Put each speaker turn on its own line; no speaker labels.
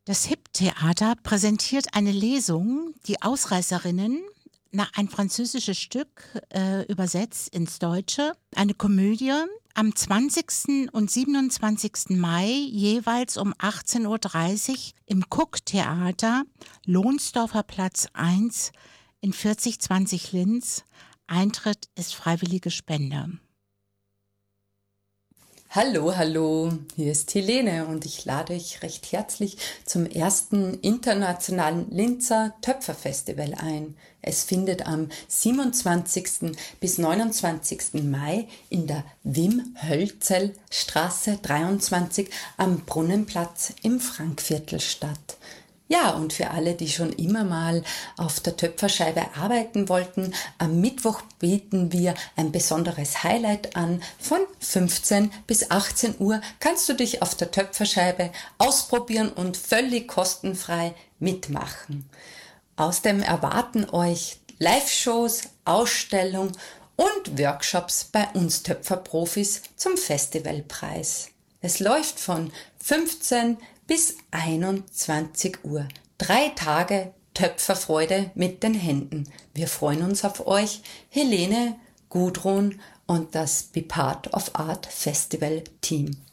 Das HIP-Theater präsentiert eine Lesung, die Ausreißerinnen, ein französisches Stück, übersetzt ins Deutsche, eine Komödie, am 20. und 27. Mai jeweils um 18:30 Uhr im Cook-Theater, Lohnsdorfer Platz 1 in 4020 Linz. Eintritt ist freiwillige Spende.
Hallo, hallo, hier ist Helene und ich lade euch recht herzlich zum ersten internationalen Linzer Töpferfestival ein. Es findet am 27. bis 29. Mai in der Wim-Hölzel-Straße 23 am Brunnenplatz im Frankviertel statt. Ja, und für alle, die schon immer mal auf der Töpferscheibe arbeiten wollten, am Mittwoch bieten wir ein besonderes Highlight an. Von 15 bis 18 Uhr kannst du dich auf der Töpferscheibe ausprobieren und völlig kostenfrei mitmachen. Außerdem erwarten euch Live-Shows, Ausstellungen und Workshops bei uns Töpferprofis zum Festivalpreis. Es läuft von 15 bis 21 Uhr. 3 Tage Töpferfreude mit den Händen. Wir freuen uns auf euch, Helene, Gudrun und das Be Part of Art Festival Team.